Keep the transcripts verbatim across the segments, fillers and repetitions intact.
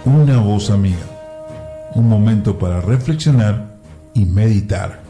Una voz amiga. Un momento para reflexionar y meditar.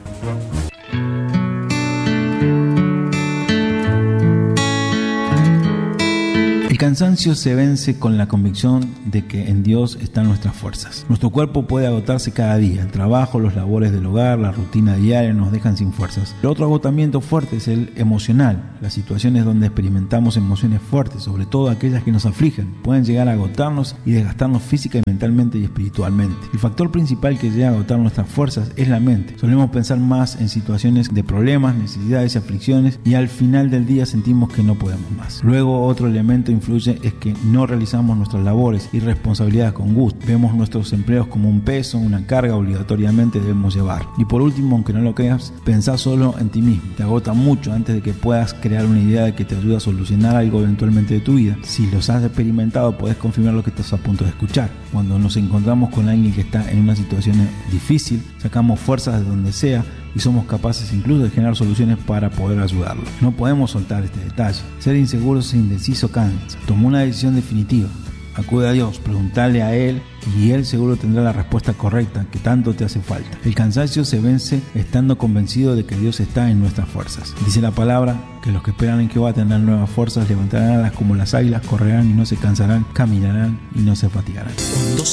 El cansancio se vence con la convicción de que en Dios están nuestras fuerzas. Nuestro cuerpo puede agotarse cada día. El trabajo, los labores del hogar, la rutina diaria nos dejan sin fuerzas. El otro agotamiento fuerte es el emocional. Las situaciones donde experimentamos emociones fuertes, sobre todo aquellas que nos afligen, pueden llegar a agotarnos y desgastarnos física y mentalmente y espiritualmente. El factor principal que llega a agotar nuestras fuerzas es la mente. Solemos pensar más en situaciones de problemas, necesidades y aflicciones, y al final del día sentimos que no podemos más. Luego, otro elemento influye es que no realizamos nuestras labores y responsabilidades con gusto. Vemos nuestros empleos como un peso, una carga obligatoriamente debemos llevar. Y por último, aunque no lo creas, pensá solo en ti mismo. Te agota mucho antes de que puedas crear una idea de que te ayude a solucionar algo eventualmente de tu vida. Si los has experimentado, puedes confirmar lo que estás a punto de escuchar. Cuando nos encontramos con alguien que está en una situación difícil, sacamos fuerzas de donde sea y somos capaces incluso de generar soluciones para poder ayudarlo. No podemos soltar este detalle. Ser inseguros e indeciso cansa. Toma una decisión definitiva. Acude a Dios, preguntale a Él y Él seguro tendrá la respuesta correcta que tanto te hace falta. El cansancio se vence estando convencido de que Dios está en nuestras fuerzas. Dice la palabra que los que esperan en Jehová tendrán nuevas fuerzas, levantarán alas como las águilas, correrán y no se cansarán, caminarán y no se fatigarán.